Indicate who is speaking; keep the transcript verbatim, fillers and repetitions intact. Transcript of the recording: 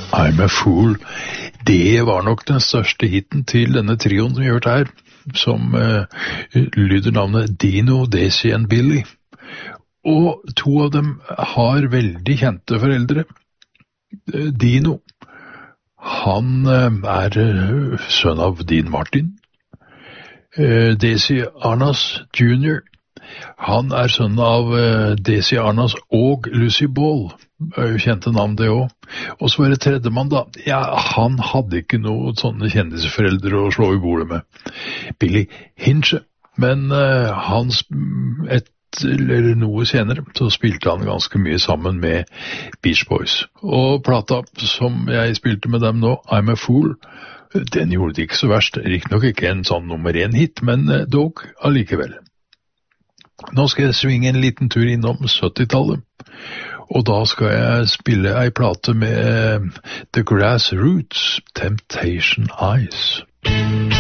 Speaker 1: I'm a Fool. Det var nok den største hitten til denne trioen som vi har hørt her, som uh, lyder navnet Dino, Desi and Billy. Og to av dem har veldig kjente foreldre. Dino, han uh, er uh, sønn av Dean Martin. Uh, Desi Arnaz junior, han er sønn av uh, Desi Arnaz og Lucy Ball. Kjente navn det også. Og så var det tredjemann da. Ja, han hadde ikke noen sånne kjendisforeldre å slå i bordet med. Billy Hinche. Men uh, han, et, eller noe senere, så spilte han ganske mye sammen med Beach Boys. Og plata som jeg spilte med dem nå, I'm a Fool, den gjorde det ikke så verst. Riktignok ikke en sånn nummer én hit, men uh, dog allikevel. Nå skal jeg svinge en liten tur innom syttitallet. Og da skal jeg spille ei plate med The Grassroots, Temptation Eyes.